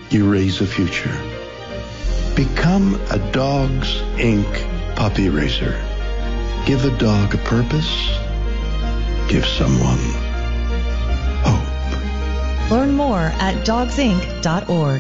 you raise a future. Become a Dogs Inc. puppy raiser. Give a dog a purpose. Give someone hope. Learn more at dogsinc.org.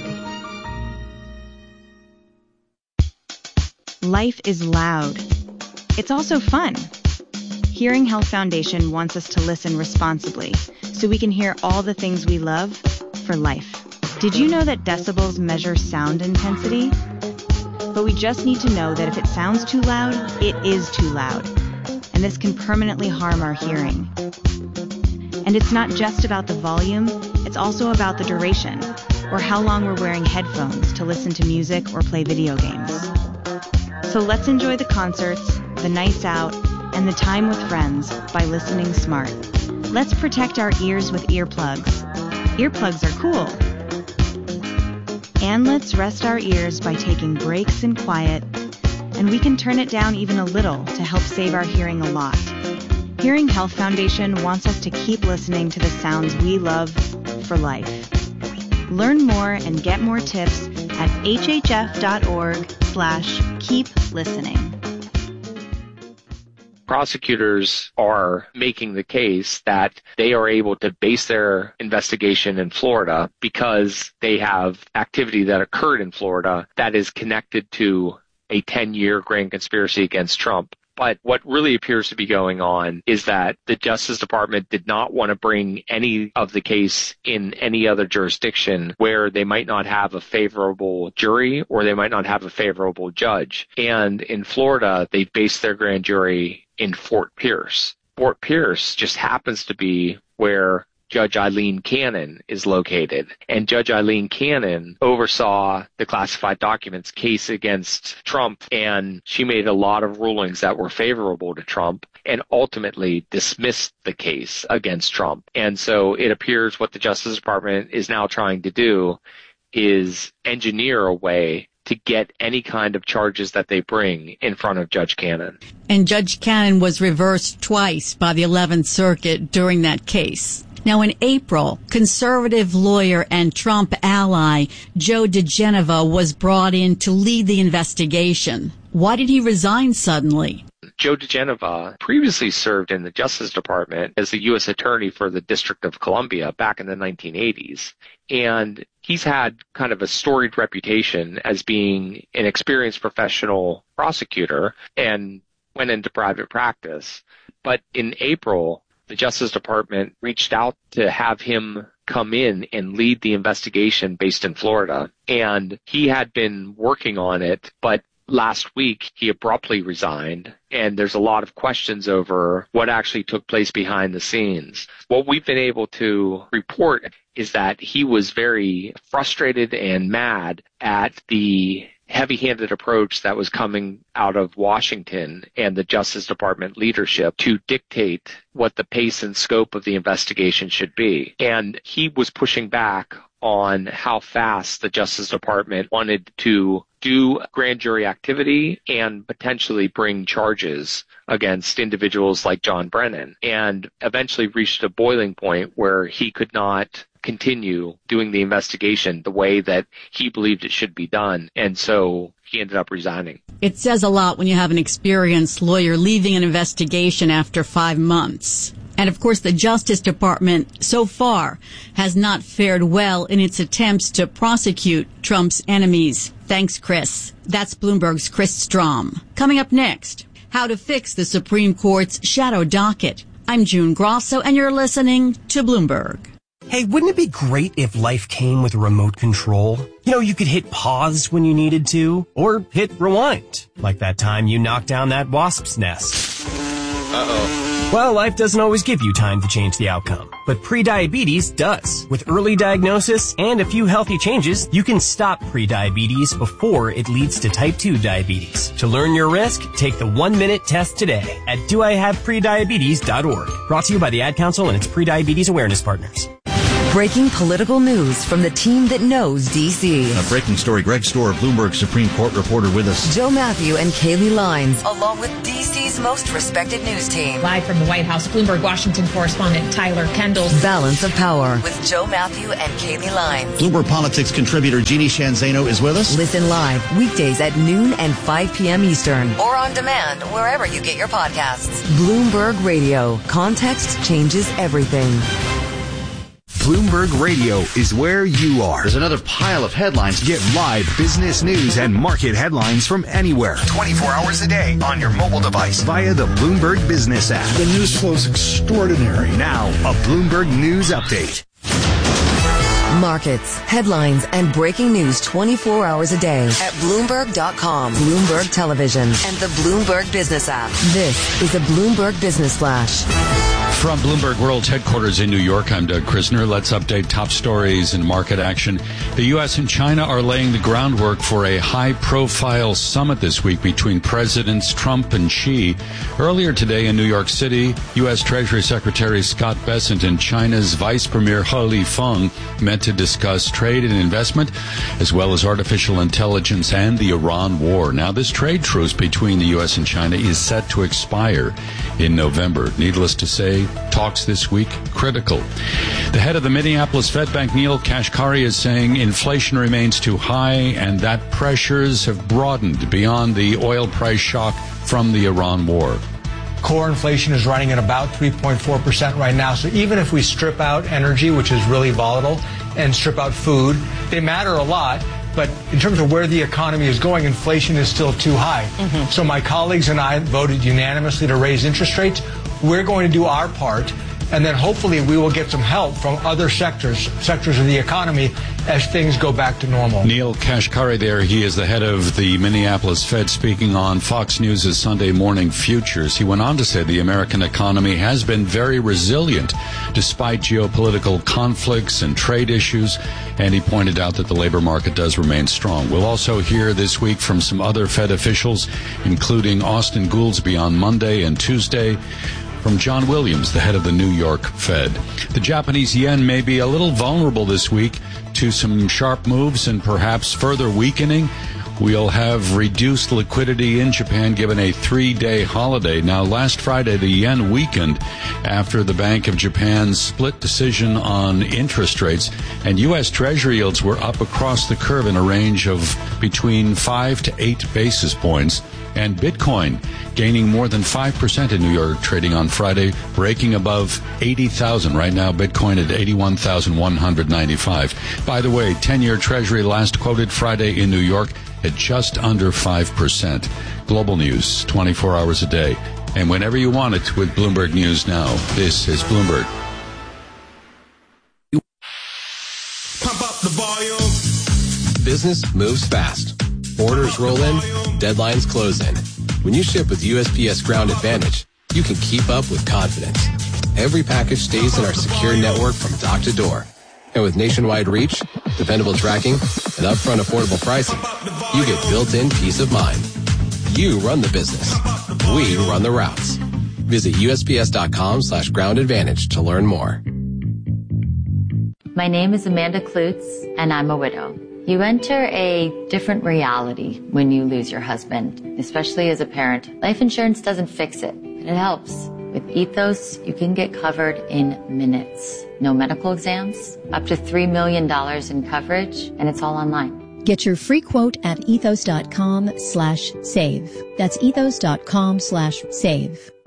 Life is loud. It's also fun. Hearing Health Foundation wants us to listen responsibly so we can hear all the things we love for life. Did you know that decibels measure sound intensity? But we just need to know that if it sounds too loud, it is too loud. And this can permanently harm our hearing. And it's not just about the volume, it's also about the duration, or how long we're wearing headphones to listen to music or play video games. So let's enjoy the concerts, the nights out, and the time with friends by listening smart. Let's protect our ears with earplugs. Earplugs are cool. And let's rest our ears by taking breaks in quiet, and we can turn it down even a little to help save our hearing a lot. Hearing Health Foundation wants us to keep listening to the sounds we love for life. Learn more and get more tips at hhf.org/keep listening. Prosecutors are making the case that they are able to base their investigation in Florida because they have activity that occurred in Florida that is connected to a 10-year grand conspiracy against Trump. But what really appears to be going on is that the Justice Department did not want to bring any of the case in any other jurisdiction where they might not have a favorable jury or they might not have a favorable judge. And in Florida, they based their grand jury in Fort Pierce. Fort Pierce just happens to be where Judge Eileen Cannon is located. And Judge Eileen Cannon oversaw the classified documents case against Trump, and she made a lot of rulings that were favorable to Trump and ultimately dismissed the case against Trump. And so it appears what the Justice Department is now trying to do is engineer a way to get any kind of charges that they bring in front of Judge Cannon. And Judge Cannon was reversed twice by the 11th Circuit during that case. Now, in April, conservative lawyer and Trump ally Joe diGenova was brought in to lead the investigation. Why did he resign suddenly? Joe diGenova previously served in the Justice Department as the U.S. Attorney for the District of Columbia back in the 1980s. And he's had kind of a storied reputation as being an experienced professional prosecutor and went into private practice. But in April, the Justice Department reached out to have him come in and lead the investigation based in Florida. And he had been working on it, but last week he abruptly resigned. And there's a lot of questions over what actually took place behind the scenes. What we've been able to report is that he was very frustrated and mad at the heavy-handed approach that was coming out of Washington and the Justice Department leadership to dictate what the pace and scope of the investigation should be. And he was pushing back on how fast the Justice Department wanted to do grand jury activity and potentially bring charges against individuals like John Brennan, and eventually reached a boiling point where he could not continue doing the investigation the way that he believed it should be done. And so he ended up resigning. It says a lot when you have an experienced lawyer leaving an investigation after 5 months. And of course, the Justice Department so far has not fared well in its attempts to prosecute Trump's enemies. Thanks, Chris. That's Bloomberg's Chris Strom. Coming up next, how to fix the Supreme Court's shadow docket. I'm June Grosso, and you're listening to Bloomberg. Hey, wouldn't it be great if life came with a remote control? You know, you could hit pause when you needed to, or hit rewind, like that time you knocked down that wasp's nest. Uh-oh. Well, life doesn't always give you time to change the outcome, but prediabetes does. With early diagnosis and a few healthy changes, you can stop prediabetes before it leads to type 2 diabetes. To learn your risk, take the 1-minute test today at doihaveprediabetes.org. Brought to you by the Ad Council and its prediabetes awareness partners. Breaking political news from the team that knows D.C. A breaking story. Greg Stohr, Bloomberg Supreme Court reporter with us. Joe Matthew and Kaylee Lines, along with D.C.'s most respected news team. Live from the White House, Bloomberg Washington correspondent Tyler Kendall. Balance of Power with Joe Matthew and Kaylee Lines. Bloomberg Politics contributor Jeannie Shanzano is with us. Listen live weekdays at noon and 5 p.m. Eastern, or on demand wherever you get your podcasts. Bloomberg Radio. Context changes everything. Bloomberg Radio is where you are. There's another pile of headlines. Get live business news and market headlines from anywhere, 24 hours a day on your mobile device via the Bloomberg Business app. The news flow is extraordinary. Now, a Bloomberg News Update. Markets, headlines, and breaking news 24 hours a day at Bloomberg.com, Bloomberg Television, and the Bloomberg Business app. This is a Bloomberg Business Flash. From Bloomberg World's headquarters in New York, I'm Doug Krisner. Let's update top stories and market action. The U.S. and China are laying the groundwork for a high-profile summit this week between Presidents Trump and Xi. Earlier today in New York City, U.S. Treasury Secretary Scott Bessent and China's Vice Premier He Lifeng met to discuss trade and investment, as well as artificial intelligence and the Iran war. Now, this trade truce between the U.S. and China is set to expire in November. Needless to say, talks this week critical. The head of the Minneapolis Fed Bank, Neel Kashkari, is saying inflation remains too high and that pressures have broadened beyond the oil price shock from the Iran war. Core inflation is running at about 3.4% right now. So even if we strip out energy, which is really volatile, and strip out food, they matter a lot. But in terms of where the economy is going, inflation is still too high. So my colleagues and I voted unanimously to raise interest rates. We're going to do our part, and then hopefully we will get some help from other sectors of the economy as things go back to normal. Neel Kashkari there. He is the head of the Minneapolis Fed, speaking on Fox News' Sunday Morning Futures. He went on to say the American economy has been very resilient despite geopolitical conflicts and trade issues, and he pointed out that the labor market does remain strong. We'll also hear this week from some other Fed officials, including Austin Goolsbee on Monday and Tuesday, from John Williams, the head of the New York Fed. The Japanese yen may be a little vulnerable this week to some sharp moves and perhaps further weakening. We'll have reduced liquidity in Japan given a 3-day holiday. Now, last Friday, the yen weakened after the Bank of Japan's split decision on interest rates, and U.S. Treasury yields were up across the curve in a range of between 5 to 8 basis points. And Bitcoin gaining more than 5% in New York, trading on Friday, breaking above 80,000. Right now, Bitcoin at 81,195. By the way, 10-year Treasury last quoted Friday in New York at just under 5%. Global news, 24 hours a day. And whenever you want it with Bloomberg News Now. This is Bloomberg. Pump up the volume. Business moves fast. Orders roll in, deadlines close in. When you ship with USPS Ground Advantage, you can keep up with confidence. Every package stays in our secure network from dock to door. And with nationwide reach, dependable tracking, and upfront affordable pricing, you get built-in peace of mind. You run the business. We run the routes. Visit USPS.com/Ground Advantage to learn more. My name is Amanda Klutz, and I'm a widow. You enter a different reality when you lose your husband, especially as a parent. Life insurance doesn't fix it, but it helps. With Ethos, you can get covered in minutes. No medical exams, up to $3 million in coverage, and it's all online. Get your free quote at ethos.com/save. That's ethos.com/save.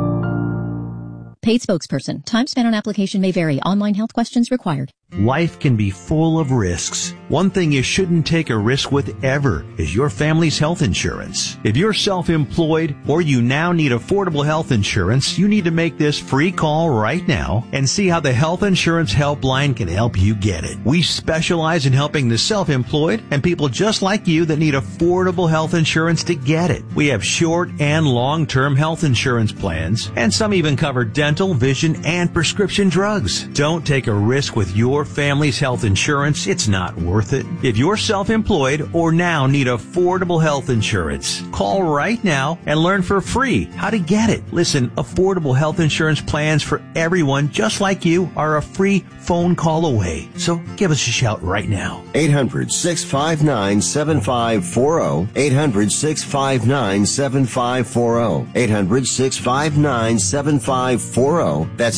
Paid spokesperson. Time spent on application may vary. Online health questions required. Life can be full of risks. One thing you shouldn't take a risk with ever is your family's health insurance. If you're self-employed or you now need affordable health insurance, you need to make this free call right now and see how the Health Insurance Helpline can help you get it. We specialize in helping the self-employed and people just like you that need affordable health insurance to get it. We have short and long-term health insurance plans, and some even cover dental, vision, and prescription drugs. Don't take a risk with your your family's health insurance, it's not worth it. If you're self-employed or now need affordable health insurance, call right now and learn for free how to get it. Listen, affordable health insurance plans for everyone just like you are a free phone call away. So give us a shout right now. 800-659-7540. 800-659-7540. 800-659-7540. That's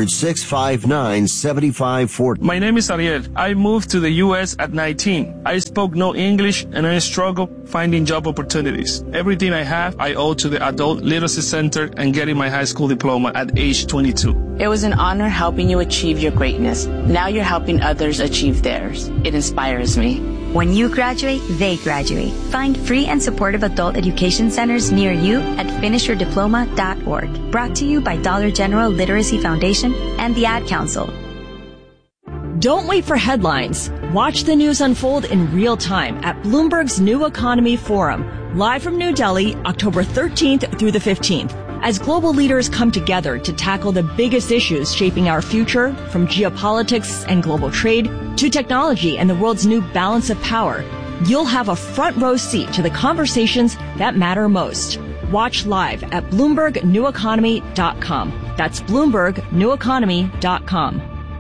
800-659-7540. My name is Ariel. I moved to the U.S. at 19. I spoke no English and I struggled finding job opportunities. Everything I have, I owe to the Adult Literacy Center and getting my high school diploma at age 22. It was an honor helping you achieve your greatness. Now you're helping others achieve theirs. It inspires me. When you graduate, they graduate. Find free and supportive adult education centers near you at finishyourdiploma.org. Brought to you by Dollar General Literacy Foundation and the Ad Council. Don't wait for headlines. Watch the news unfold in real time at Bloomberg's New Economy Forum, live from New Delhi, October 13th through the 15th. As global leaders come together to tackle the biggest issues shaping our future, from geopolitics and global trade to technology and the world's new balance of power, you'll have a front row seat to the conversations that matter most. Watch live at BloombergNewEconomy.com. That's BloombergNewEconomy.com.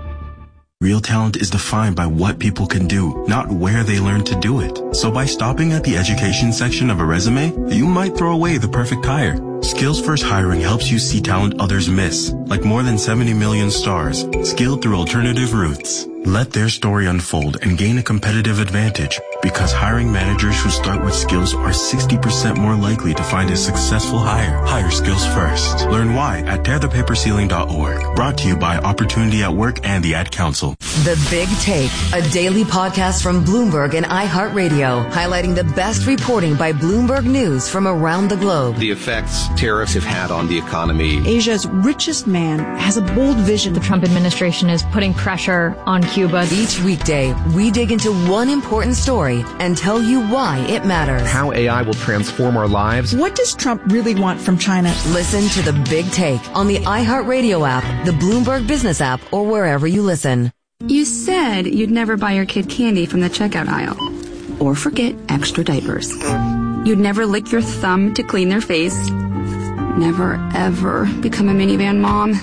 Real talent is defined by what people can do, not where they learn to do it. So by stopping at the education section of a resume, you might throw away the perfect hire. Skills First Hiring helps you see talent others miss, like more than 70 million stars, skilled through alternative routes. Let their story unfold and gain a competitive advantage, because hiring managers who start with skills are 60% more likely to find a successful hire. Hire skills first. Learn why at tearthepaperceiling.org. Brought to you by Opportunity at Work and the Ad Council. The Big Take, a daily podcast from Bloomberg and iHeartRadio, highlighting the best reporting by Bloomberg News from around the globe. The effects tariffs have had on the economy. Asia's richest man has a bold vision. The Trump administration is putting pressure on Cuba. Each weekday, we dig into one important story and tell you why it matters. How AI will transform our lives. What does Trump really want from China? Listen to The Big Take on the iHeartRadio app, the Bloomberg Business app, or wherever you listen. You said you'd never buy your kid candy from the checkout aisle. Or forget extra diapers. You'd never lick your thumb to clean their face. Never, ever become a minivan mom.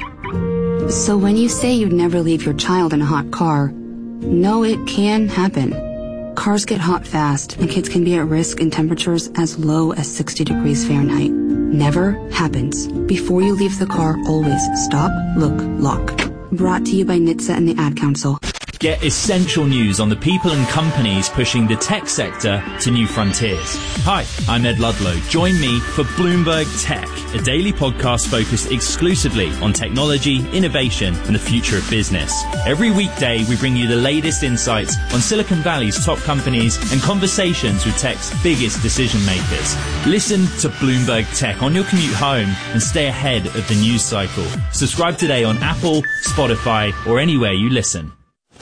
So when you say you'd never leave your child in a hot car, know it can happen. Cars get hot fast, and kids can be at risk in temperatures as low as 60 degrees Fahrenheit. Never happens. Before you leave the car, always stop, look, lock. Brought to you by NHTSA and the Ad Council. Get essential news on the people and companies pushing the tech sector to new frontiers. Hi, I'm Ed Ludlow. Join me for Bloomberg Tech, a daily podcast focused exclusively on technology, innovation, and the future of business. Every weekday, we bring you the latest insights on Silicon Valley's top companies and conversations with tech's biggest decision makers. Listen to Bloomberg Tech on your commute home and stay ahead of the news cycle. Subscribe today on Apple, Spotify, or anywhere you listen.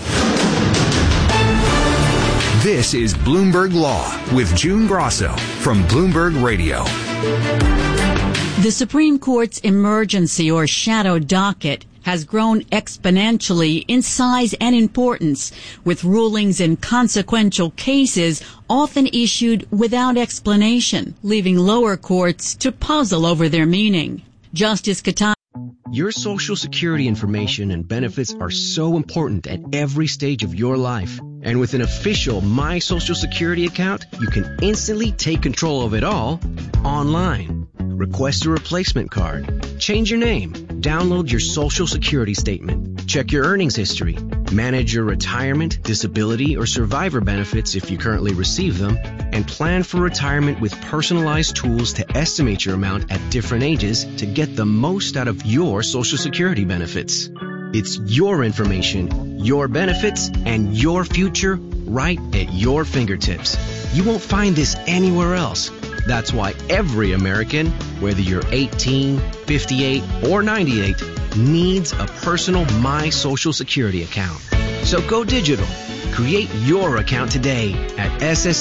This is Bloomberg Law with June Grosso from Bloomberg Radio. The Supreme Court's emergency or shadow docket has grown exponentially in size and importance, with rulings in consequential cases often issued without explanation, leaving lower courts to puzzle over their meaning. Justice Katan. Your Social Security information and benefits are so important at every stage of your life. And with an official My Social Security account, you can instantly take control of it all online. Request a replacement card, change your name, download your Social Security statement, check your earnings history, manage your retirement, disability, or survivor benefits if you currently receive them, and plan for retirement with personalized tools to estimate your amount at different ages to get the most out of your Social Security benefits. It's your information, your benefits, and your future right at your fingertips. You won't find this anywhere else. That's why every American, whether you're 18, 58, or 98, needs a personal My Social Security account. So go digital. Create your account today at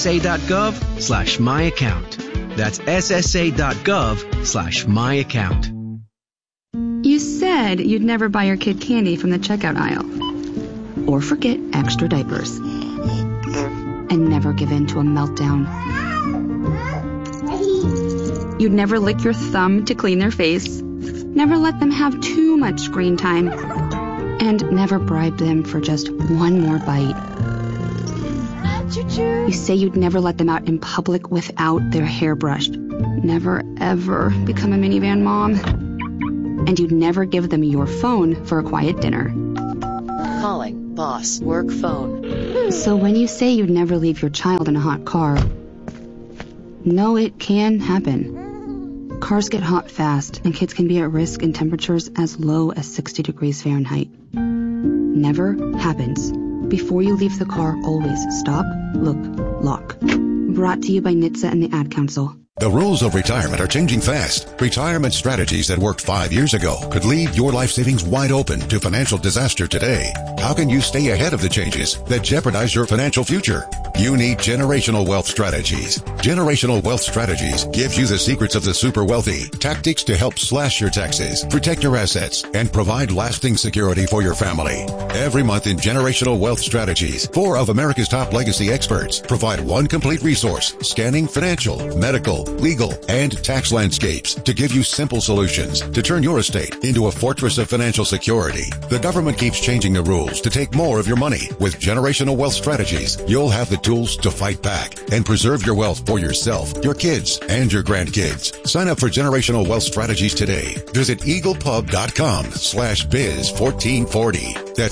ssa.gov/myaccount. That's ssa.gov/myaccount. You said you'd never buy your kid candy from the checkout aisle. or forget extra diapers. And never give in to a meltdown. You'd never lick your thumb to clean their face. Never let them have too much screen time. And never bribe them for just one more bite. You say you'd never let them out in public without their hair brushed. Never, ever become a minivan mom. And you'd never give them your phone for a quiet dinner. Calling, boss, work phone. So when you say you'd never leave your child in a hot car, no, it can happen. Cars get hot fast, and kids can be at risk in temperatures as low as 60 degrees Fahrenheit. Never happens. Before you leave the car, always stop, look, lock. Brought to you by NHTSA and the Ad Council. The rules of retirement are changing fast. Retirement strategies that worked 5 years ago could leave your life savings wide open to financial disaster today. How can you stay ahead of the changes that jeopardize your financial future? You need Generational Wealth Strategies. Generational Wealth Strategies gives you the secrets of the super wealthy, tactics to help slash your taxes, protect your assets, and provide lasting security for your family. Every month in Generational Wealth Strategies, 4 of America's top legacy experts provide one complete resource scanning financial, medical, legal, and tax landscapes to give you simple solutions to turn your estate into a fortress of financial security. The government keeps changing the rules to take more of your money. With Generational Wealth Strategies, you'll have the tools to fight back and preserve your wealth for yourself, your kids, and your grandkids. Sign up for Generational Wealth Strategies today. Visit eaglepub.com/biz1440. That's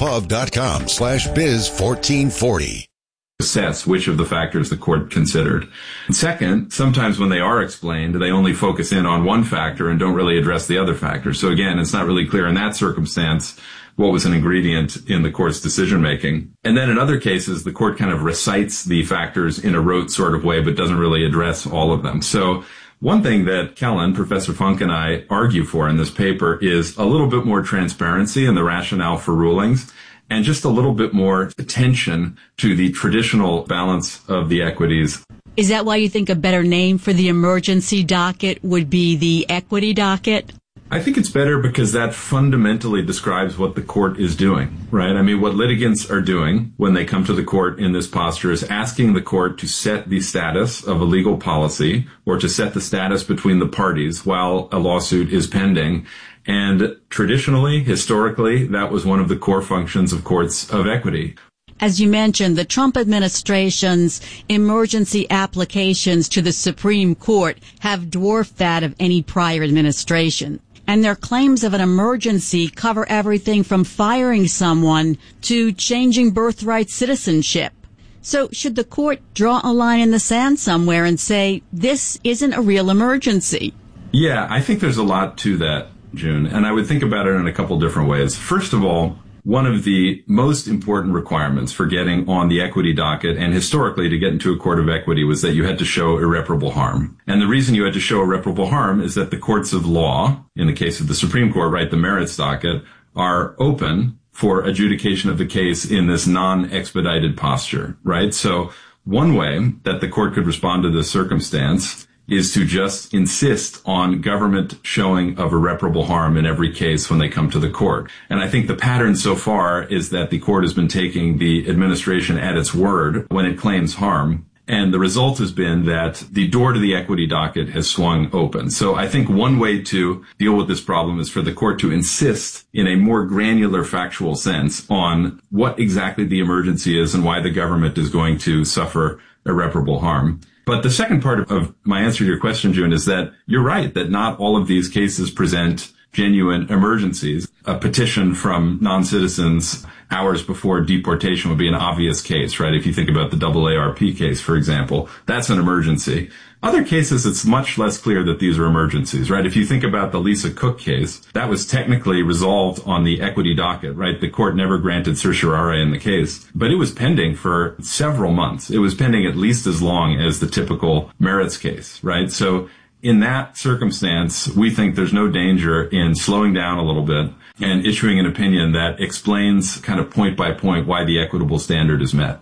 eaglepub.com/biz1440. Assess which of the factors the court considered. Second, sometimes when they are explained, they only focus in on one factor and don't really address the other factors. So again, it's not really clear in that circumstance what was an ingredient in the court's decision-making. And then in other cases, the court kind of recites the factors in a rote sort of way, but doesn't really address all of them. So one thing that Kellen, Professor Funk, and I argue for in this paper is a little bit more transparency in the rationale for rulings, and just a little bit more attention to the traditional balance of the equities. Is that why you think a better name for the emergency docket would be the equity docket? I think it's better because that fundamentally describes what the court is doing, right? I mean, what litigants are doing when they come to the court in this posture is asking the court to set the status of a legal policy or to set the status between the parties while a lawsuit is pending. And traditionally, historically, that was one of the core functions of courts of equity. As you mentioned, the Trump administration's emergency applications to the Supreme Court have dwarfed that of any prior administration. And their claims of an emergency cover everything from firing someone to changing birthright citizenship. So should the court draw a line in the sand somewhere and say, this isn't a real emergency? Yeah, I think there's a lot to that, June, and I would think about it in a couple different ways. First of all, one of the most important requirements for getting on the equity docket and historically to get into a court of equity was that you had to show irreparable harm. And the reason you had to show irreparable harm is that the courts of law, in the case of the Supreme Court, right, the merits docket, are open for adjudication of the case in this non-expedited posture, right? So one way that the court could respond to this circumstance is to just insist on government showing of irreparable harm in every case when they come to the court. And I think the pattern so far is that the court has been taking the administration at its word when it claims harm. And the result has been that the door to the equity docket has swung open. So I think one way to deal with this problem is for the court to insist in a more granular factual sense on what exactly the emergency is and why the government is going to suffer irreparable harm. But the second part of my answer to your question, June, is that you're right that not all of these cases present genuine emergencies. A petition from non-citizens hours before deportation would be an obvious case, right? If you think about the AARP case, for example, that's an emergency. Other cases, it's much less clear that these are emergencies, right? If you think about the Lisa Cook case, that was technically resolved on the equity docket, right? The court never granted certiorari in the case, but it was pending for several months. It was pending at least as long as the typical merits case, right? So in that circumstance, we think there's no danger in slowing down a little bit and issuing an opinion that explains kind of point by point why the equitable standard is met.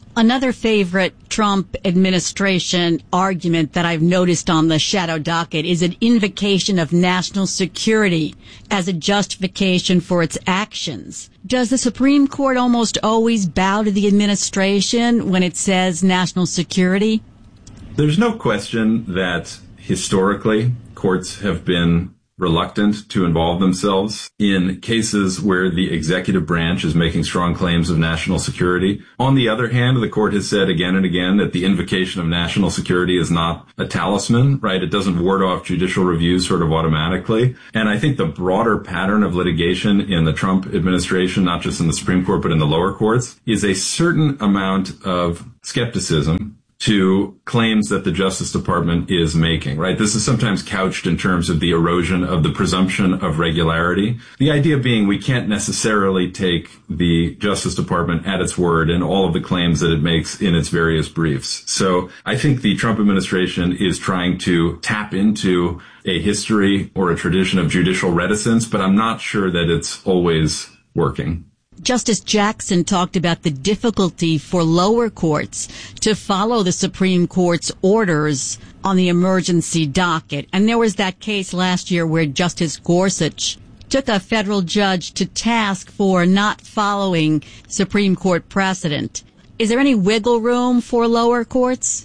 Another favorite Trump administration argument that I've noticed on the shadow docket is an invocation of national security as a justification for its actions. Does the Supreme Court almost always bow to the administration when it says national security? There's no question that historically courts have been reluctant to involve themselves in cases where the executive branch is making strong claims of national security. On the other hand, the court has said again and again that the invocation of national security is not a talisman, right? It doesn't ward off judicial review sort of automatically. And I think the broader pattern of litigation in the Trump administration, not just in the Supreme Court, but in the lower courts, is a certain amount of skepticism to claims that the Justice Department is making, right? This is sometimes couched in terms of the erosion of the presumption of regularity. The idea being we can't necessarily take the Justice Department at its word in all of the claims that it makes in its various briefs. So I think the Trump administration is trying to tap into a history or a tradition of judicial reticence, but I'm not sure that it's always working. Justice Jackson talked about the difficulty for lower courts to follow the Supreme Court's orders on the emergency docket. And there was that case last year where Justice Gorsuch took a federal judge to task for not following Supreme Court precedent. Is there any wiggle room for lower courts?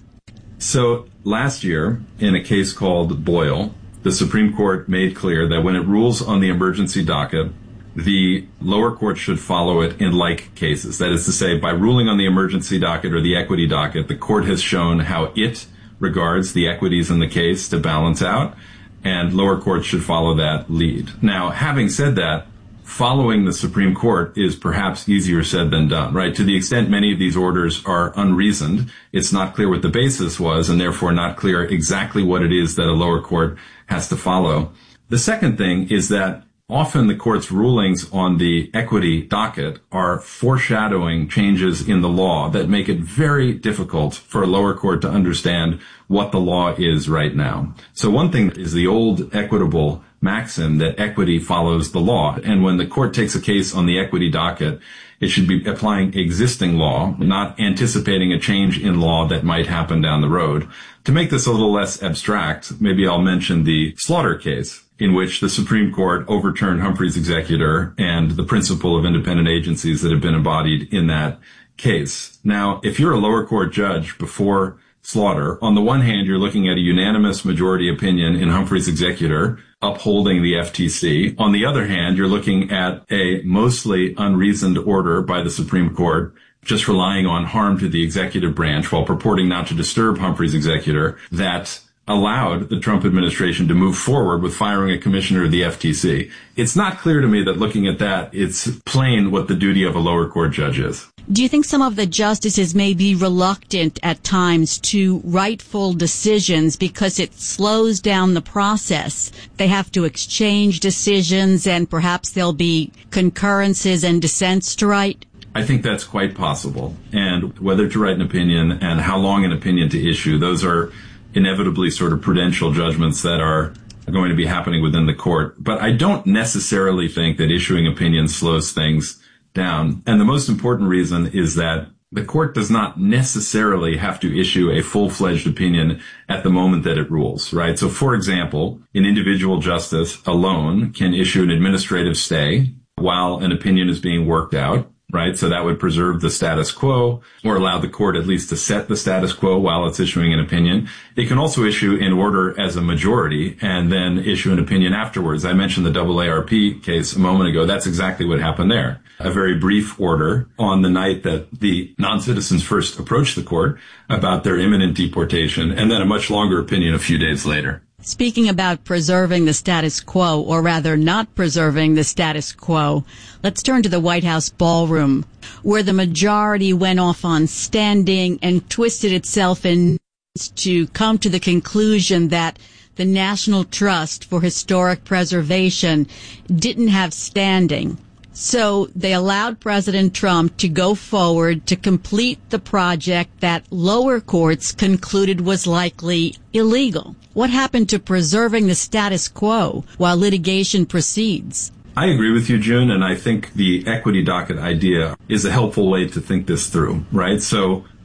So last year, in a case called Boyle, the Supreme Court made clear that when it rules on the emergency docket, the lower court should follow it in like cases. That is to say, by ruling on the emergency docket or the equity docket, the court has shown how it regards the equities in the case to balance out, and lower courts should follow that lead. Now, having said that, following the Supreme Court is perhaps easier said than done, right? To the extent many of these orders are unreasoned, it's not clear what the basis was, and therefore not clear exactly what it is that a lower court has to follow. The second thing is that often the court's rulings on the equity docket are foreshadowing changes in the law that make it very difficult for a lower court to understand what the law is right now. So one thing is the old equitable maxim that equity follows the law. And when the court takes a case on the equity docket, it should be applying existing law, not anticipating a change in law that might happen down the road. To make this a little less abstract, maybe I'll mention the Slaughter case, in which the Supreme Court overturned Humphrey's executor and the principle of independent agencies that have been embodied in that case. Now, if you're a lower court judge before Slaughter, on the one hand, you're looking at a unanimous majority opinion in Humphrey's executor upholding the FTC. On the other hand, you're looking at a mostly unreasoned order by the Supreme Court, just relying on harm to the executive branch while purporting not to disturb Humphrey's executor, that allowed the Trump administration to move forward with firing a commissioner of the FTC. It's not clear to me that looking at that, it's plain what the duty of a lower court judge is. Do you think some of the justices may be reluctant at times to write full decisions because it slows down the process? They have to exchange decisions and perhaps there'll be concurrences and dissents to write? I think that's quite possible. And whether to write an opinion and how long an opinion to issue, those are inevitably sort of prudential judgments that are going to be happening within the court. But I don't necessarily think that issuing opinions slows things down. And the most important reason is that the court does not necessarily have to issue a full-fledged opinion at the moment that it rules, right? So, for example, an individual justice alone can issue an administrative stay while an opinion is being worked out, right? So that would preserve the status quo or allow the court at least to set the status quo while it's issuing an opinion. It can also issue an order as a majority and then issue an opinion afterwards. I mentioned the AARP case a moment ago. That's exactly what happened there. A very brief order on the night that the non-citizens first approached the court about their imminent deportation, and then a much longer opinion a few days later. Speaking about preserving the status quo, or rather not preserving the status quo, let's turn to the White House ballroom, where the majority went off on standing and twisted itself in to come to the conclusion that the National Trust for Historic Preservation didn't have standing. So they allowed President Trump to go forward to complete the project that lower courts concluded was likely illegal. What happened to preserving the status quo while litigation proceeds? I agree with you, June, and I think the equity docket idea is a helpful way to think this through, right? So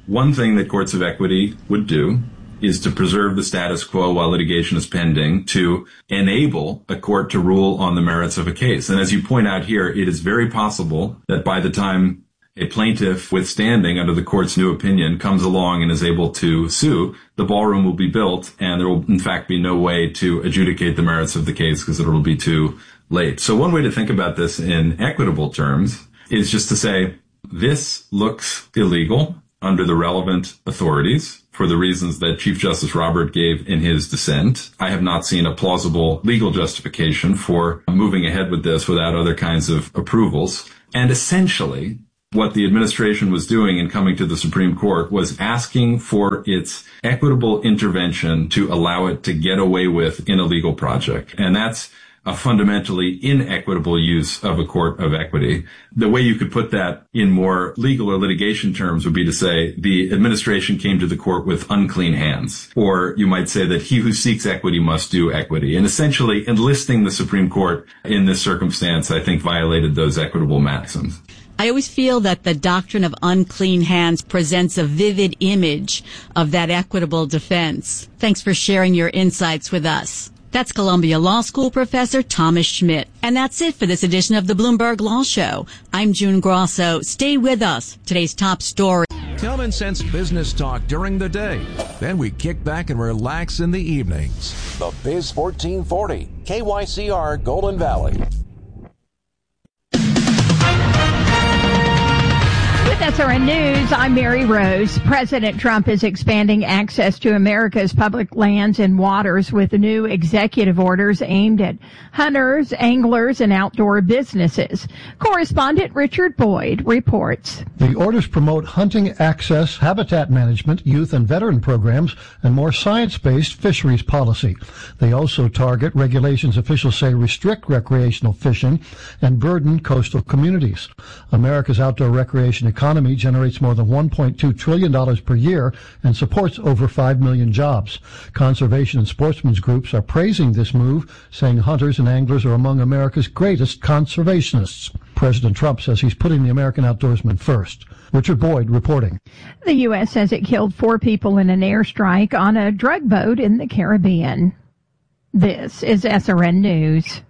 one thing that courts of equity would do is to preserve the status quo while litigation is pending, to enable a court to rule on the merits of a case. And as you point out here, it is very possible that by the time a plaintiff withstanding under the court's new opinion comes along and is able to sue, the ballroom will be built, and there will in fact be no way to adjudicate the merits of the case because it will be too late. So one way to think about this in equitable terms is just to say, this looks illegal under the relevant authorities for the reasons that Chief Justice Robert gave in his dissent. I have not seen a plausible legal justification for moving ahead with this without other kinds of approvals. And essentially, what the administration was doing in coming to the Supreme Court was asking for its equitable intervention to allow it to get away with an illegal project. And that's a fundamentally inequitable use of a court of equity. The way you could put that in more legal or litigation terms would be to say the administration came to the court with unclean hands. Or you might say that he who seeks equity must do equity. And essentially enlisting the Supreme Court in this circumstance, I think, violated those equitable maxims. I always feel that the doctrine of unclean hands presents a vivid image of that equitable defense. Thanks for sharing your insights with us. That's Columbia Law School professor Thomas Schmidt. And that's it for this edition of the Bloomberg Law Show. I'm June Grosso. Stay with us. Today's top story. Common sense business talk during the day. Then we kick back and relax in the evenings. The Biz 1440, KYCR Golden Valley. With SRN News, I'm Mary Rose. President Trump is expanding access to America's public lands and waters with new executive orders aimed at hunters, anglers, and outdoor businesses. Correspondent Richard Boyd reports. The orders promote hunting access, habitat management, youth and veteran programs, and more science-based fisheries policy. They also target regulations officials say restrict recreational fishing and burden coastal communities. America's outdoor recreation economy generates more than $1.2 trillion per year and supports over 5 million jobs. Conservation and sportsmen's groups are praising this move, saying hunters and anglers are among America's greatest conservationists. President Trump says he's putting the American outdoorsman first. Richard Boyd reporting. The U.S. says it killed 4 people in an airstrike on a drug boat in the Caribbean. This is SRN News.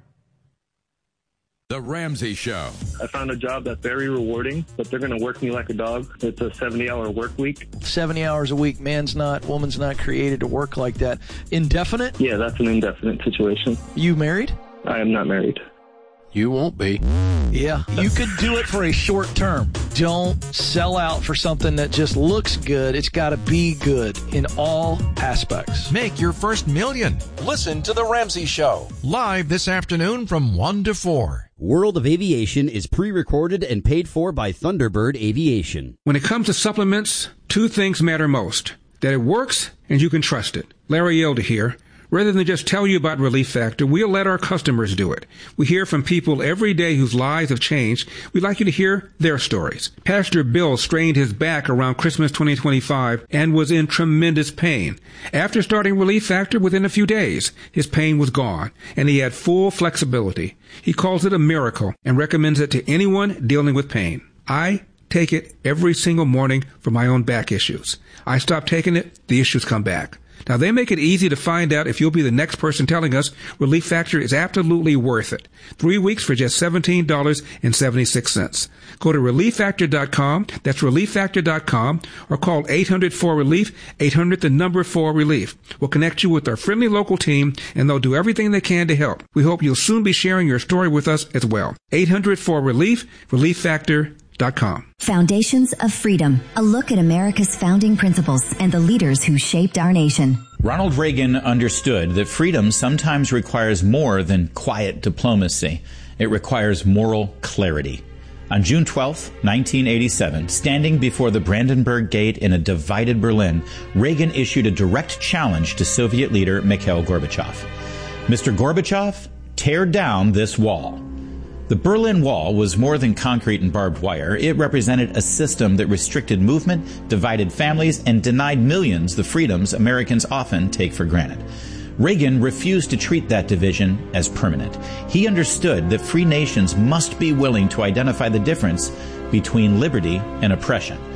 The Ramsey Show. I found a job that's very rewarding, but they're going to work me like a dog. It's a 70-hour work week. 70 hours a week. Woman's not created to work like that. Indefinite? Yeah, that's an indefinite situation. You married? I am not married. You won't be. Yeah, you could do it for a short term. Don't sell out for something that just looks good. It's got to be good in all aspects. Make your first million. Listen to The Ramsey Show. Live this afternoon from 1 to 4. World of Aviation is pre-recorded and paid for by Thunderbird Aviation. When it comes to supplements, 2 things matter most. That it works and you can trust it. Larry Elder here. Rather than just tell you about Relief Factor, we'll let our customers do it. We hear from people every day whose lives have changed. We'd like you to hear their stories. Pastor Bill strained his back around Christmas 2025 and was in tremendous pain. After starting Relief Factor, within a few days, his pain was gone, and he had full flexibility. He calls it a miracle and recommends it to anyone dealing with pain. I take it every single morning for my own back issues. I stop taking it, the issues come back. Now, they make it easy to find out if you'll be the next person telling us Relief Factor is absolutely worth it. 3 weeks for just $17.76. Go to ReliefFactor.com. That's ReliefFactor.com. Or call 800-4RELIEF, 800-4RELIEF. We'll connect you with our friendly local team, and they'll do everything they can to help. We hope you'll soon be sharing your story with us as well. 800-4RELIEF, ReliefFactor.com. Foundations of Freedom, a look at America's founding principles and the leaders who shaped our nation. Ronald Reagan understood that freedom sometimes requires more than quiet diplomacy. It requires moral clarity. On June 12, 1987, standing before the Brandenburg Gate in a divided Berlin, Reagan issued a direct challenge to Soviet leader Mikhail Gorbachev. Mr. Gorbachev, tear down this wall. The Berlin Wall was more than concrete and barbed wire. It represented a system that restricted movement, divided families, and denied millions the freedoms Americans often take for granted. Reagan refused to treat that division as permanent. He understood that free nations must be willing to identify the difference between liberty and oppression.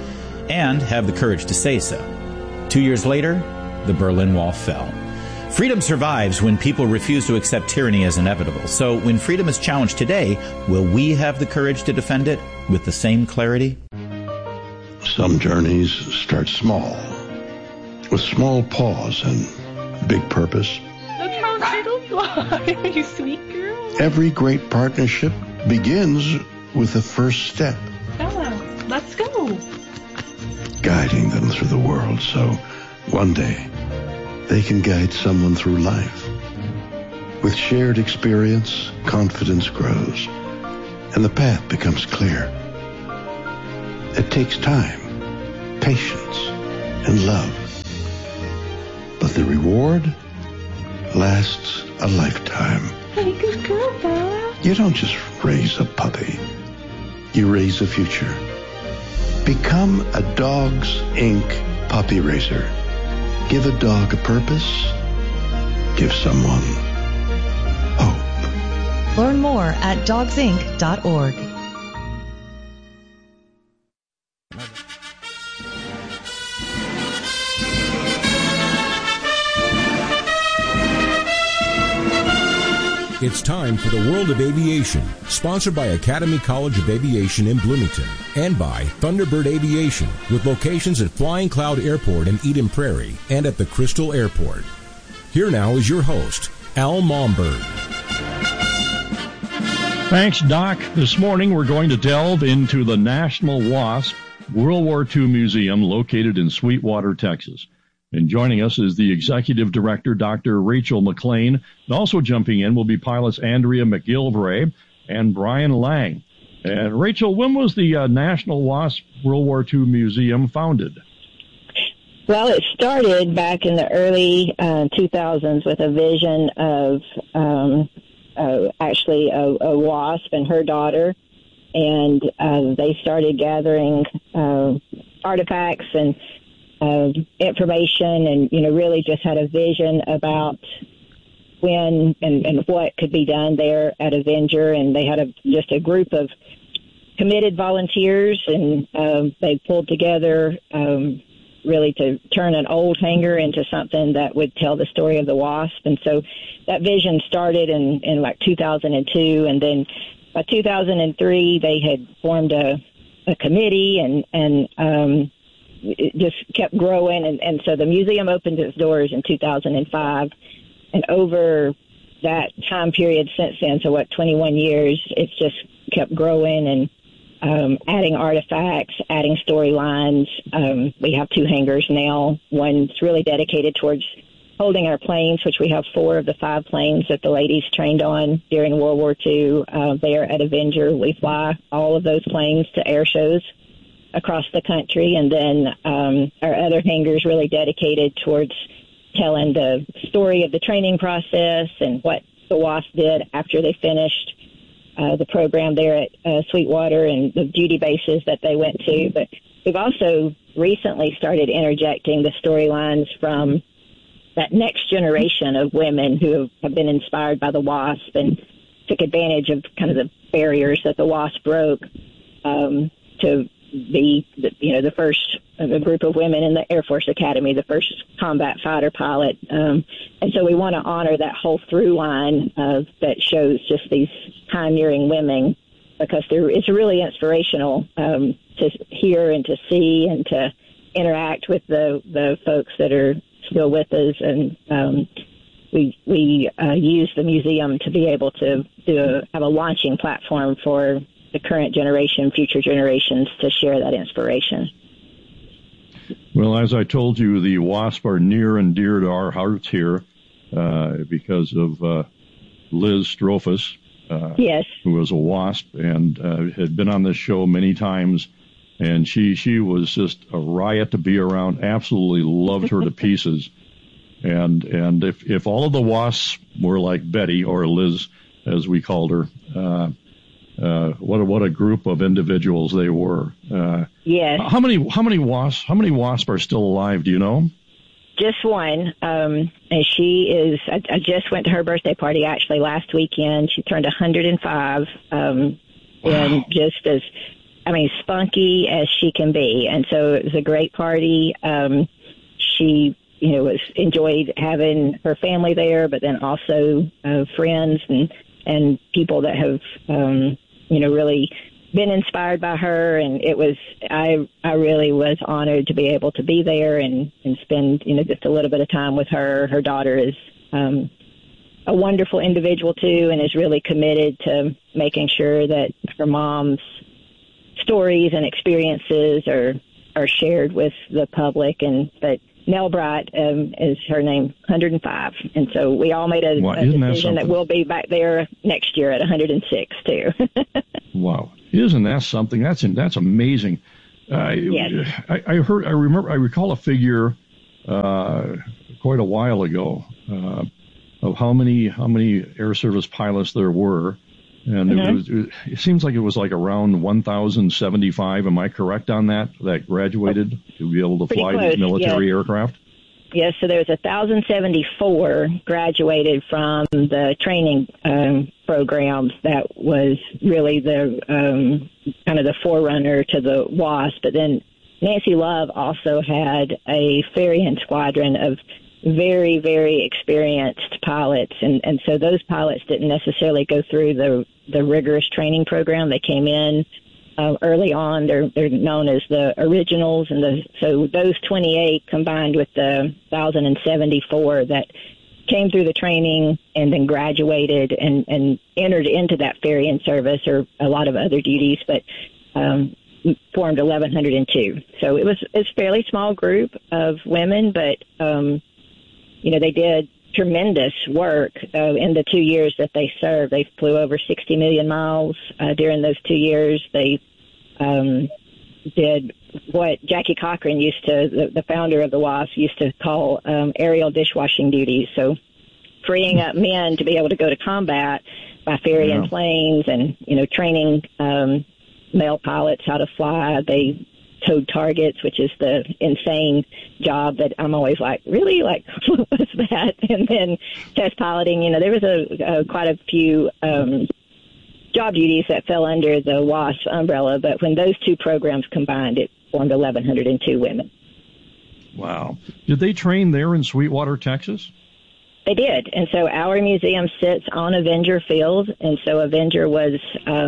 and have the courage to say so. 2 years later, the Berlin Wall fell. Freedom survives when people refuse to accept tyranny as inevitable. So when freedom is challenged today, will we have the courage to defend it with the same clarity? Some journeys start small, with small pause and big purpose. Look how little you are, you sweet girl. Every great partnership begins with the first step. Bella, let's go. Guiding them through the world so one day they can guide someone through life. With shared experience, confidence grows, and the path becomes clear. It takes time, patience, and love. But the reward lasts a lifetime. Hey, good girl, Bella. You don't just raise a puppy. You raise a future. Become a Dogs Inc. puppy raiser. Give a dog a purpose. Give someone hope. Learn more at dogsinc.org. It's time for the World of Aviation, sponsored by Academy College of Aviation in Bloomington and by Thunderbird Aviation, with locations at Flying Cloud Airport in Eden Prairie and at the Crystal Airport. Here now is your host, Al Momberg. Thanks, Doc. This morning we're going to delve into the National WASP World War II Museum located in Sweetwater, Texas. And joining us is the Executive Director, Dr. Rachel McLean. And also jumping in will be pilots Andrea McGilvray and Brian Lang. And Rachel, when was the National WASP World War II Museum founded? Well, it started back in the early 2000s with a vision of actually a wasp and her daughter. And they started gathering artifacts and information and, really just had a vision about when and what could be done there at Avenger. And they had just a group of committed volunteers, and they pulled together really to turn an old hangar into something that would tell the story of the WASP. And so that vision started in like 2002. And then by 2003, they had formed a committee and it just kept growing. And so the museum opened its doors in 2005. And over that time period since then, so 21 years, it's just kept growing and adding artifacts, adding storylines. We have 2 hangars now. One's really dedicated towards holding our planes, which we have 4 of the 5 planes that the ladies trained on during World War II there at Avenger. We fly all of those planes to air shows across the country. And then our other hangars really dedicated towards telling the story of the training process and what the WASP did after they finished the program there at Sweetwater and the duty bases that they went to. But we've also recently started interjecting the storylines from that next generation of women who have been inspired by the WASP and took advantage of kind of the barriers that the WASP broke to be, the first a group of women in the Air Force Academy, the first combat fighter pilot. And so we want to honor that whole through line that shows just these pioneering women, because it's really inspirational to hear and to see and to interact with the folks that are still with us. And we use the museum to be able to have a launching platform for the current generation, future generations to share that inspiration. Well, as I told you, the WASP are near and dear to our hearts here because of Liz Strophus, yes, who was a WASP and had been on this show many times. And she was just a riot to be around. Absolutely loved her to pieces. And if all of the WASPs were like Betty, or Liz, as we called her, what a group of individuals they were. Yes. How many WASP are still alive? Do you know? Just one. And she is. I just went to her birthday party actually last weekend. She turned 105. Wow. And just as spunky as she can be. And so it was a great party. She, enjoyed having her family there, but then also friends and people that have, really been inspired by her. And it was, I really was honored to be able to be there and spend, just a little bit of time with her. Her daughter is a wonderful individual too, and is really committed to making sure that her mom's stories and experiences are shared with the public. And but Nell Bright is her name, 105, and so we all made a decision that we'll be back there next year at 106 too. Wow, isn't that something? That's amazing. Yes. I recall a figure quite a while ago of how many Air Service pilots there were. And it seems like it was like around 1,075. Am I correct on that? That graduated to be able to fly these military aircraft? Yes, so there's 1,074 graduated from the training programs. That was really the kind of the forerunner to the WASP. But then Nancy Love also had a ferrying squadron of very, very experienced pilots. And so those pilots didn't necessarily go through the rigorous training program. They came in early on. They're known as the originals. And so those 28 combined with the 1,074 that came through the training and then graduated and entered into that ferrying service or a lot of other duties, but formed 1,102. So it's a fairly small group of women, but they did tremendous work in the 2 years that they served. They flew over 60 million miles during those 2 years. They did what Jackie Cochran the founder of the WASP, used to call aerial dishwashing duties. So freeing up men to be able to go to combat by ferrying planes and, training male pilots how to fly. They towed targets, which is the insane job that I'm always like, really? Like, what was that? And then test piloting, there was quite a few job duties that fell under the WASP umbrella, but when those two programs combined, it formed 1,102 women. Wow. Did they train there in Sweetwater, Texas? They did. And so our museum sits on Avenger Field, and so Avenger was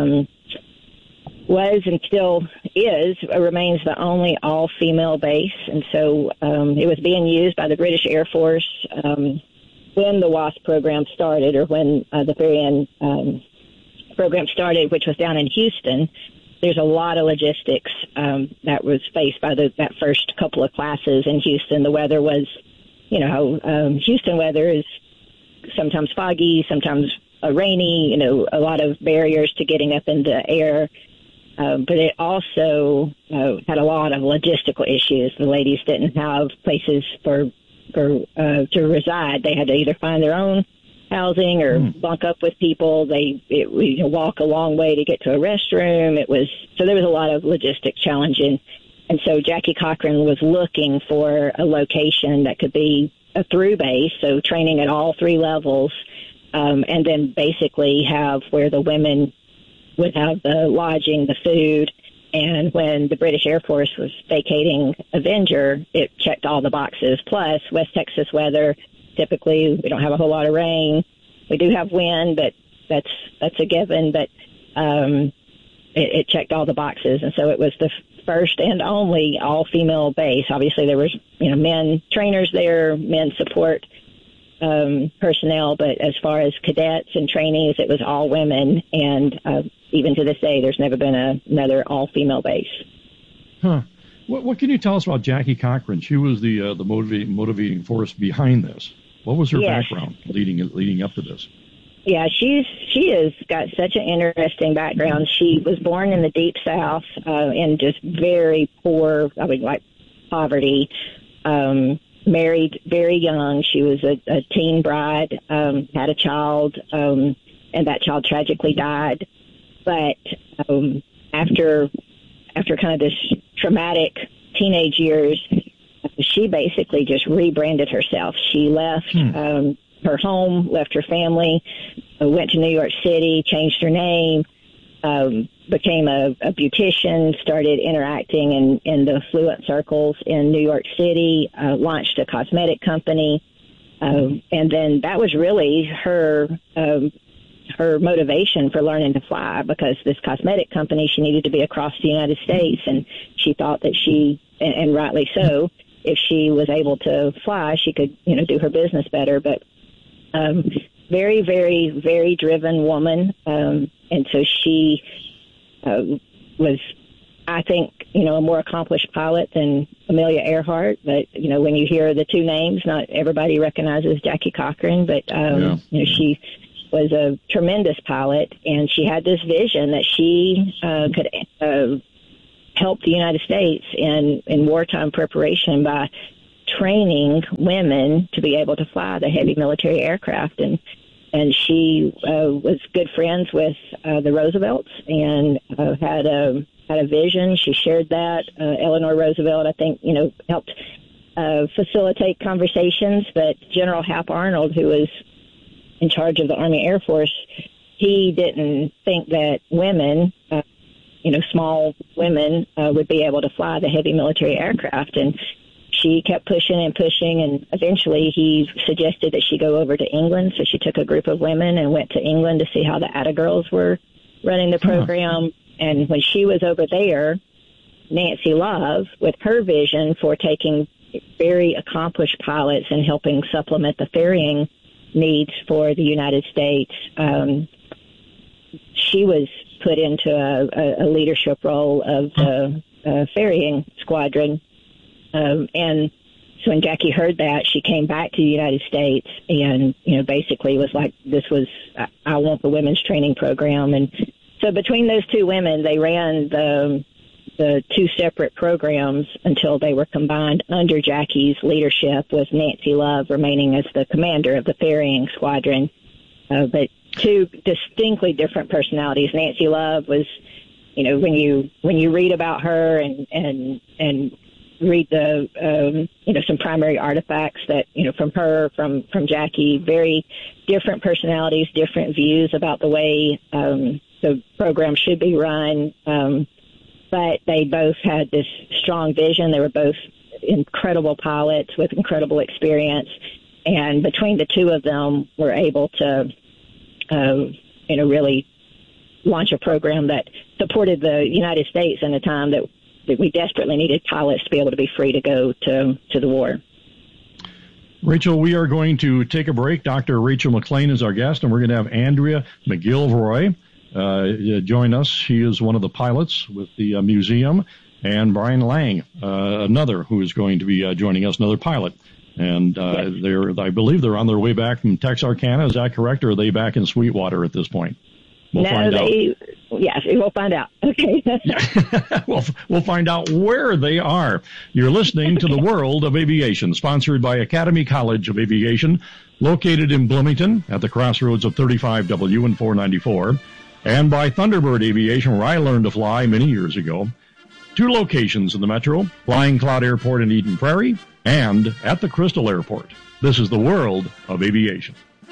and still remains the only all-female base. And so it was being used by the British Air Force when the WASP program started, or when the ferrying program started, which was down in Houston. There's a lot of logistics that was faced by that first couple of classes in Houston. The weather was, Houston weather is sometimes foggy, sometimes rainy, a lot of barriers to getting up in the air. But it also had a lot of logistical issues. The ladies didn't have places to reside. They had to either find their own housing or bunk up with people. Walk a long way to get to a restroom. So there was a lot of logistic challenging. And so Jackie Cochran was looking for a location that could be a through base, so training at all three levels, and then basically have where the women would have the lodging, the food. And when the British Air Force was vacating Avenger, it checked all the boxes. Plus, West Texas weather, typically we don't have a whole lot of rain. We do have wind, but that's a given. But it checked all the boxes. And so it was the first and only all-female base. Obviously, there was men trainers there, men support personnel, but as far as cadets and trainees, it was all women. And even to this day, there's never been another all-female base. Huh. What can you tell us about Jackie Cochran? She was the motivating force behind this. What was her background leading up to this? Yeah, she has got such an interesting background. She was born in the Deep South in just very poor, poverty. Married very young. She was a teen bride, had a child, and that child tragically died. But after kind of this traumatic teenage years, she basically just rebranded herself. She left her home, left her family, went to New York City, changed her name, became a beautician, started interacting in the affluent circles in New York City, launched a cosmetic company. And then that was really her motivation for learning to fly, because this cosmetic company, she needed to be across the United States. And she thought that she, and rightly so, if she was able to fly, she could, do her business better. But very, very, very driven woman. And so she was, I think, a more accomplished pilot than Amelia Earhart. But, when you hear the two names, not everybody recognizes Jackie Cochran, but, she was a tremendous pilot, and she had this vision that she could help the United States in wartime preparation by training women to be able to fly the heavy military aircraft. And she was good friends with the Roosevelts and had a vision. She shared that. Eleanor Roosevelt, I think, helped facilitate conversations. But General Hap Arnold, who was in charge of the Army Air Force, he didn't think that women, small women, would be able to fly the heavy military aircraft. And she kept pushing and pushing, and eventually he suggested that she go over to England. So she took a group of women and went to England to see how the Atta Girls were running the program. And when she was over there, Nancy Love, with her vision for taking very accomplished pilots and helping supplement the ferrying needs for the United States, she was put into a leadership role of the ferrying squadron. And so when Jackie heard that, she came back to the United States and, basically was like, I want the women's training program. And so between those two women, they ran the two separate programs until they were combined under Jackie's leadership, with Nancy Love remaining as the commander of the ferrying squadron. But two distinctly different personalities. Nancy Love was, when you read about her and read the some primary artifacts that from her, from Jackie, very different personalities, different views about the way the program should be run. But they both had this strong vision. They were both incredible pilots with incredible experience, and between the two of them, were able to really launch a program that supported the United States in a time that we desperately needed pilots to be able to be free to go to the war. Rachel, we are going to take a break. Dr. Rachel McLean is our guest, and we're going to have Andrea McGilroy join us. She is one of the pilots with the museum, and Brian Lang, another who is going to be joining us, another pilot. And I believe they're on their way back from Texarkana. Is that correct, or are they back in Sweetwater at this point? We'll find out. Yes, we'll find out. Okay. We'll find out where they are. You're listening to The World of Aviation, sponsored by Academy College of Aviation, located in Bloomington at the crossroads of 35W and 494, and by Thunderbird Aviation, where I learned to fly many years ago. 2 locations in the metro, Flying Cloud Airport in Eden Prairie and at the Crystal Airport. This is The World of Aviation.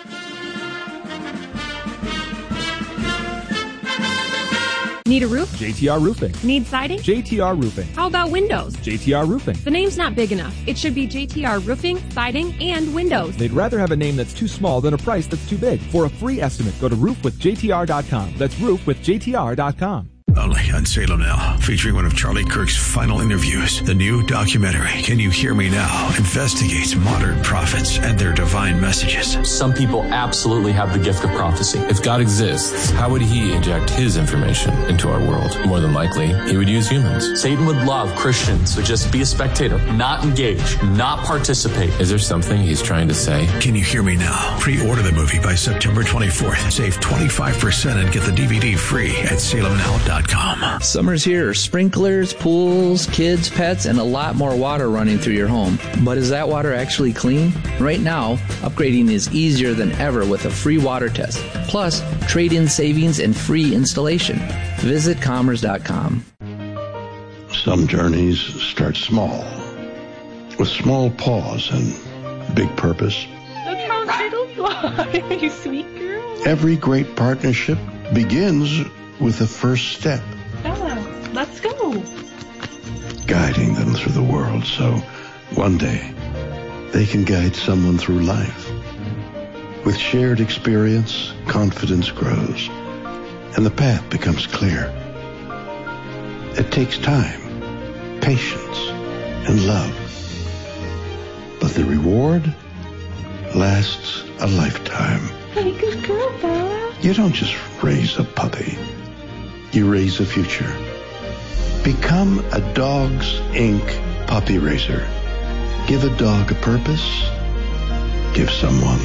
Need a roof? JTR Roofing. Need siding? JTR Roofing. How about windows? JTR Roofing. The name's not big enough. It should be JTR Roofing, Siding, and Windows. They'd rather have a name that's too small than a price that's too big. For a free estimate, go to roofwithjtr.com. That's roofwithjtr.com. Only on Salem Now, featuring one of Charlie Kirk's final interviews. The new documentary, Can You Hear Me Now?, investigates modern prophets and their divine messages. Some people absolutely have the gift of prophecy. If God exists, how would he inject his information into our world? More than likely, he would use humans. Satan would love Christians to just be a spectator, not engage, not participate. Is there something he's trying to say? Can You Hear Me Now? Pre-order the movie by September 24th. Save 25% and get the DVD free at salemnow.com. Summer's here. Sprinklers, pools, kids, pets, and a lot more water running through your home. But is that water actually clean? Right now, upgrading is easier than ever with a free water test. Plus, trade-in savings and free installation. Visit commerce.com. Some journeys start small, with small pause and big purpose. Look how turtles fly, you sweet girl. Every great partnership begins with the first step. Bella, let's go. Guiding them through the world so one day they can guide someone through life. With shared experience, confidence grows, and the path becomes clear. It takes time, patience, and love. But the reward lasts a lifetime. Hey, good girl, Bella. You don't just raise a puppy. You raise a future. Become a Dogs Inc. puppy raiser. Give a dog a purpose. Give someone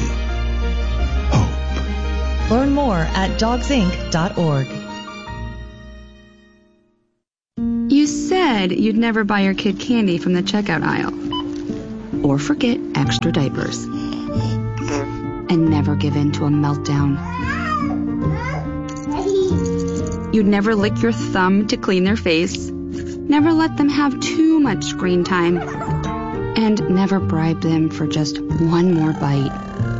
hope. Learn more at dogsinc.org. You said you'd never buy your kid candy from the checkout aisle. Or forget extra diapers. And never give in to a meltdown. You'd never lick your thumb to clean their face. Never let them have too much screen time. And never bribe them for just one more bite.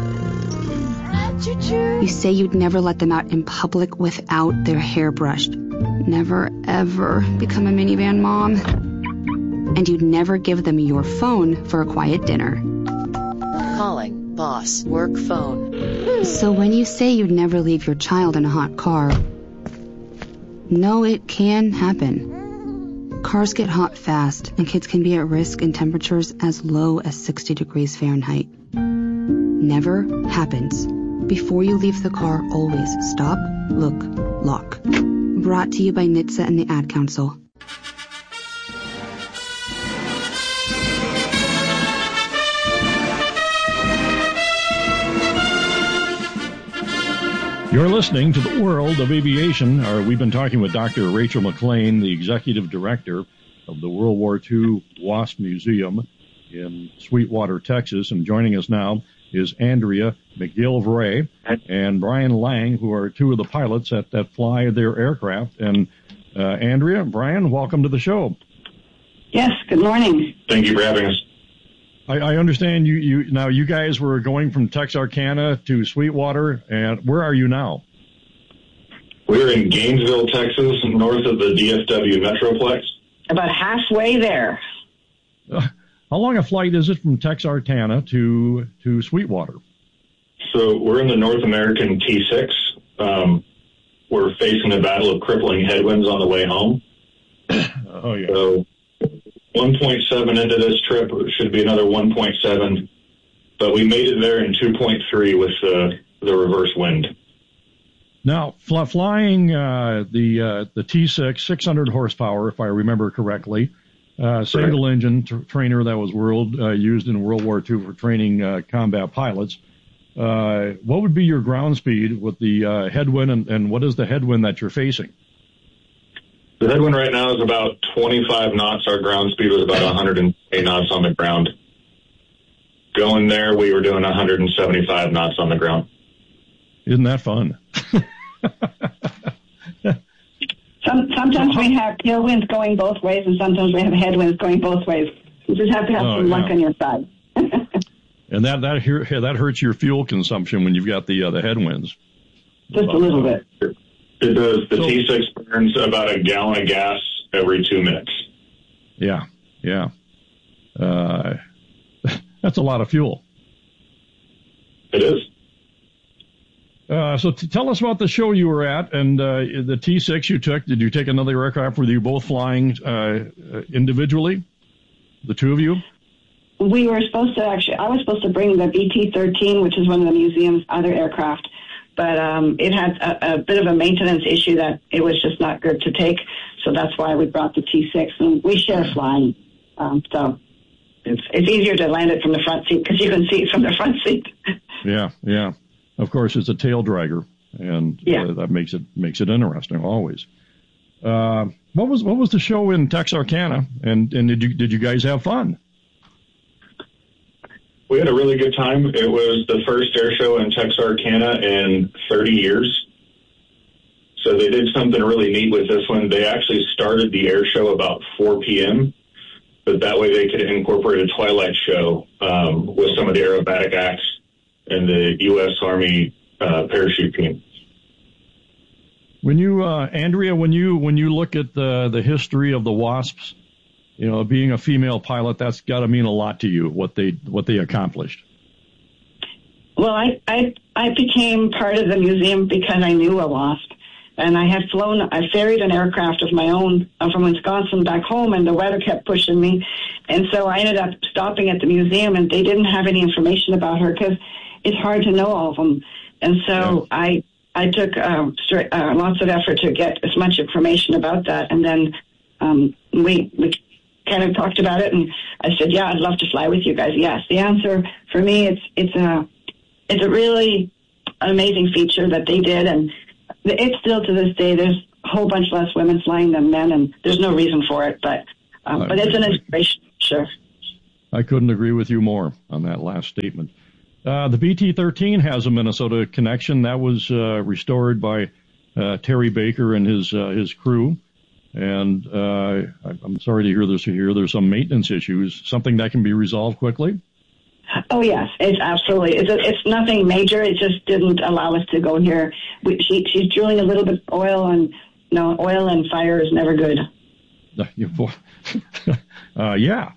You say you'd never let them out in public without their hair brushed. Never, ever become a minivan mom. And you'd never give them your phone for a quiet dinner. Calling boss work phone. So when you say you'd never leave your child in a hot car, no, it can happen. Cars get hot fast, and kids can be at risk in temperatures as low as 60 degrees Fahrenheit. Never happens. Before you leave the car, always stop, look, lock. Brought to you by NHTSA and the Ad Council. You're listening to the World of Aviation. We've been talking with Dr. Rachel McLean, the Executive Director of the World War II Wasp Museum in Sweetwater, Texas. And joining us now is Andrea McGillivray and Brian Lang, who are two of the pilots that fly their aircraft. And Andrea, Brian, welcome to the show. Yes, good morning. Thank you for having us. I understand you guys were going from Texarkana to Sweetwater, and where are you now? We're in Gainesville, Texas, north of the DFW Metroplex. About halfway there. How long a flight is it from Texarkana to Sweetwater? So we're in the North American T6. We're facing the battle of crippling headwinds on the way home. Oh, yeah. So 1.7 into this trip, it should be another 1.7, but we made it there in 2.3 with the reverse wind. Now, flying the T6, 600 horsepower, if I remember correctly, single engine trainer that was used in World War II for training combat pilots. What would be your ground speed with the headwind, and what is the headwind that you're facing? The headwind right now is about 25 knots. Our ground speed was about 108 knots on the ground. Going there, we were doing 175 knots on the ground. Isn't that fun? Sometimes we have tailwinds going both ways, and sometimes we have headwinds going both ways. You just have to have some luck on your side. And that hurts your fuel consumption when you've got the headwinds. Just a little bit. It does. The T6 burns about a gallon of gas every 2 minutes. Yeah. That's a lot of fuel. It is. So tell us about the show you were at and the T6 you took. Did you take another aircraft? Were you both flying individually, the two of you? We were supposed to I was supposed to bring the BT-13, which is one of the museum's other aircraft. But it had a bit of a maintenance issue that it was just not good to take. So that's why we brought the T6. And we share flying. So it's easier to land it from the front seat because you can see it from the front seat. Yeah. Of course, it's a tail dragger, and that makes it interesting always. What was the show in Texarkana, and did you guys have fun? We had a really good time. It was the first air show in Texarkana in 30 years. So they did something really neat with this one. They actually started the air show about 4 p.m., but that way they could incorporate a twilight show with some of the aerobatic acts and the U.S. Army parachute team. When you, Andrea, when you look at the history of the WASPs, being a female pilot, that's got to mean a lot to you, what they accomplished. Well, I became part of the museum because I knew a WASP. And I ferried an aircraft of my own from Wisconsin back home, and the weather kept pushing me. And so I ended up stopping at the museum, and they didn't have any information about her because it's hard to know all of them. And so I took lots of effort to get as much information about that. And then we kind of talked about it, and I said, yeah, I'd love to fly with you guys. Yes. The answer for me, it's a really amazing feature that they did, and it's still to this day, there's a whole bunch less women flying than men, and there's no reason for it, but it's an inspiration, sure. I couldn't agree with you more on that last statement. The BT-13 has a Minnesota connection. That was restored by Terry Baker and his crew, and I'm sorry to hear there's some maintenance issues, something that can be resolved quickly. Oh, yes, it's absolutely. It's nothing major. It just didn't allow us to go here. She's drilling a little bit of oil, and oil and fire is never good. Yeah.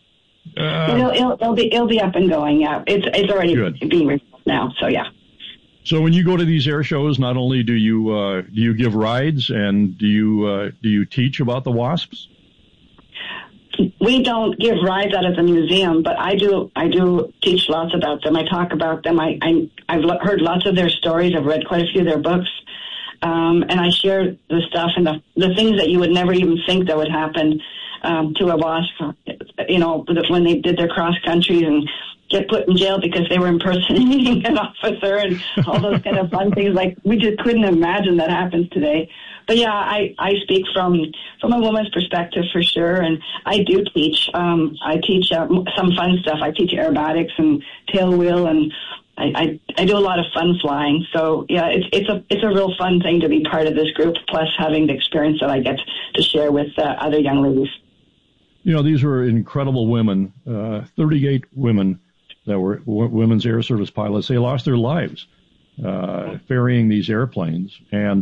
It'll be up and going. Yeah, it's already being resolved now. So yeah. So when you go to these air shows, not only do you give rides, and do you teach about the WASPs? We don't give rides out of the museum, but I do teach lots about them. I talk about them. I've heard lots of their stories. I've read quite a few of their books. And I share the stuff and the things that you would never even think that would happen to a WASP, when they did their cross countries and get put in jail because they were impersonating an officer and all those kind of fun things. Like, we just couldn't imagine that happens today. But yeah, I speak from a woman's perspective for sure, and I do teach. I teach some fun stuff. I teach aerobatics and tailwheel, and I do a lot of fun flying. So yeah, it's a real fun thing to be part of this group. Plus having the experience that I get to share with other young ladies. These were incredible women. 38 women that were women's air service pilots. They lost their lives ferrying these airplanes, and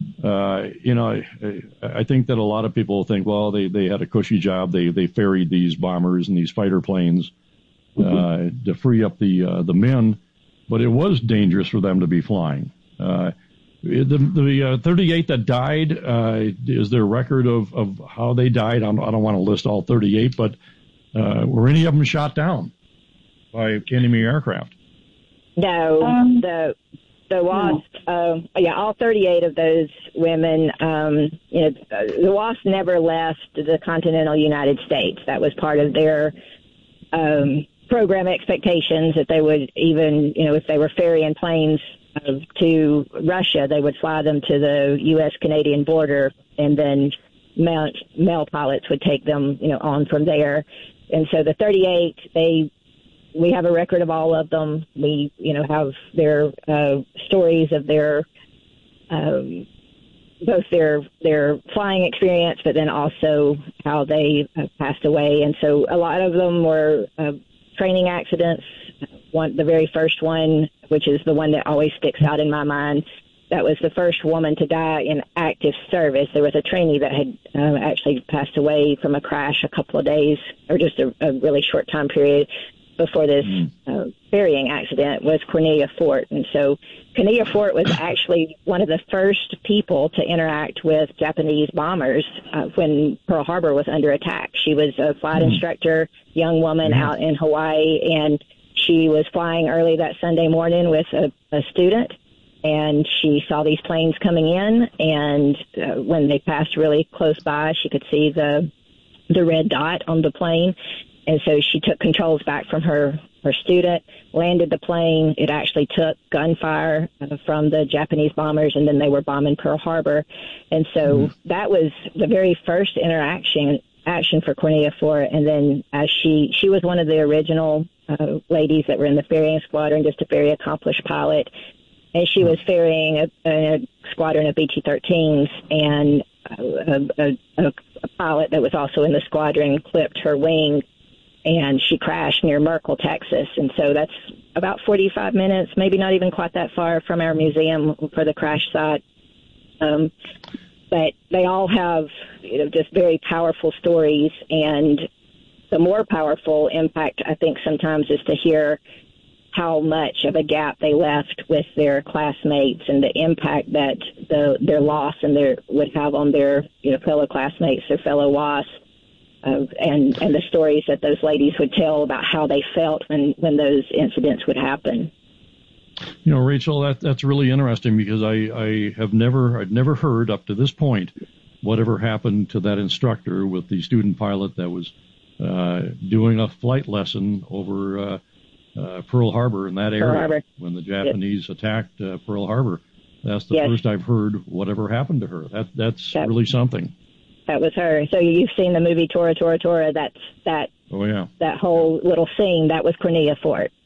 I think that a lot of people think, well, they had a cushy job. They ferried these bombers and these fighter planes to free up the men, but it was dangerous for them to be flying. The 38 that died, is there a record of how they died? I don't want to list all 38, but were any of them shot down by enemy aircraft? No, the WASP, all 38 of those women, the WASP never left the continental United States. That was part of their program expectations, that they would even, if they were ferrying planes to Russia, they would fly them to the U.S.-Canadian border, and then male pilots would take them, on from there. And so the 38, we have a record of all of them. We, have their stories of their both their flying experience, but then also how they passed away. And so a lot of them were training accidents. The very first one, which is the one that always sticks out in my mind, that was the first woman to die in active service. There was a trainee that had actually passed away from a crash a couple of days, or just a really short time period before this ferrying accident, was Cornelia Fort. And so Cornelia Fort was actually one of the first people to interact with Japanese bombers when Pearl Harbor was under attack. She was a flight instructor, young woman out in Hawaii, and she was flying early that Sunday morning with a student, and she saw these planes coming in, and when they passed really close by, she could see the red dot on the plane. And so she took controls back from her student, landed the plane. It actually took gunfire from the Japanese bombers, and then they were bombing Pearl Harbor. And so that was the very first action for Cornelia Fort. And then as she was one of the original ladies that were in the ferrying squadron, just a very accomplished pilot. And she was ferrying a squadron of BT-13s, and a pilot that was also in the squadron clipped her wing, and she crashed near Merkel, Texas. And so that's about 45 minutes, maybe not even quite that far from our museum for the crash site. But they all have, just very powerful stories. And the more powerful impact, I think, sometimes is to hear how much of a gap they left with their classmates and the impact that their loss would have on their fellow classmates, their fellow WASP, and the stories that those ladies would tell about how they felt when those incidents would happen. Rachel, that's really interesting, because I'd never heard up to this point whatever happened to that instructor with the student pilot that was doing a flight lesson over Pearl Harbor in that area when the Japanese attacked Pearl Harbor. That's the first I've heard whatever happened to her. That's really something. That was her. So you've seen the movie Tora, Tora, Tora. That Oh yeah. That whole little scene, that was Cornelia Fort.